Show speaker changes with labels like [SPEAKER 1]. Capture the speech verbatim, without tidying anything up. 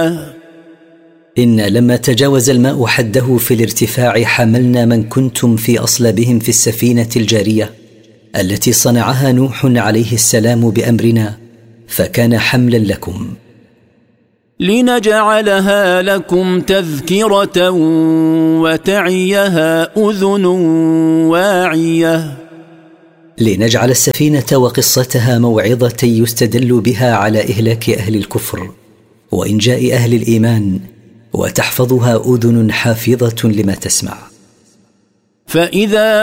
[SPEAKER 1] إن لما تجاوز الماء حده في الارتفاع حملنا من كنتم في أصلابهم في السفينة الجارية التي صنعها نوح عليه السلام بأمرنا، فكان حملا لكم،
[SPEAKER 2] لنجعلها لكم تذكرة وتعيها أذن واعية،
[SPEAKER 1] لنجعل السفينة وقصتها موعظة يستدل بها على إهلاك أهل الكفر وإنجاء أهل الإيمان، وتحفظها أذن حافظة لما تسمع.
[SPEAKER 2] فإذا